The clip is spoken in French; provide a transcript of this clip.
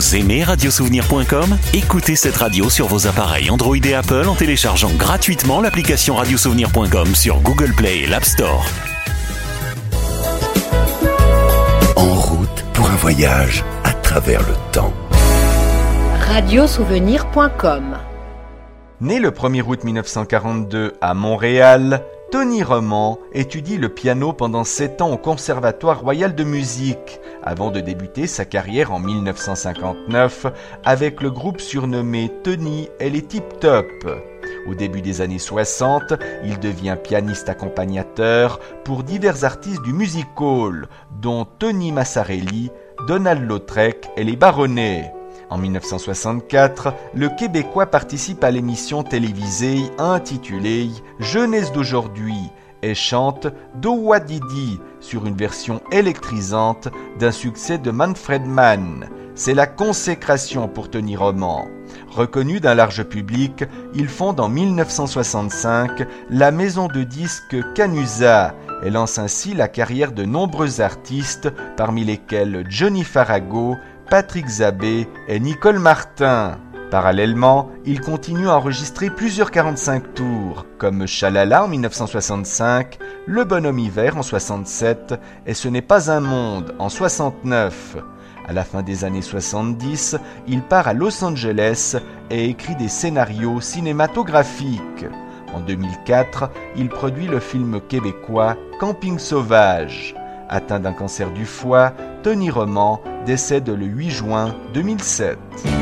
Vous aimez radiosouvenir.com ? Écoutez cette radio sur vos appareils Android et Apple en téléchargeant gratuitement l'application radiosouvenir.com sur Google Play et l'App Store. En route pour un voyage à travers le temps. Radiosouvenir.com. Né le 1er août 1942 à Montréal, Tony Roman étudie le piano pendant 7 ans au Conservatoire royal de musique, avant de débuter sa carrière en 1959 avec le groupe surnommé Tony et les Tip Top. Au début des années 60, il devient pianiste accompagnateur pour divers artistes du music hall, dont Tony Massarelli, Donald Lautrec et les Baronnets. En 1964, le Québécois participe à l'émission télévisée intitulée « Jeunesse d'aujourd'hui » et chante « Dowadidi » sur une version électrisante d'un succès de Manfred Mann. C'est la consécration pour Tony Roman. Reconnu d'un large public, il fonde en 1965 la maison de disques Canusa et lance ainsi la carrière de nombreux artistes, parmi lesquels Johnny Farago, Patrick Zabé et Nicole Martin. Parallèlement, il continue à enregistrer plusieurs 45 tours, comme Chalala en 1965, Le Bonhomme Hiver en 1967 et Ce n'est pas un monde en 1969. À la fin des années 70, il part à Los Angeles et écrit des scénarios cinématographiques. En 2004, il produit le film québécois Camping sauvage. Atteint d'un cancer du foie, Tony Roman décède le 8 juin 2007.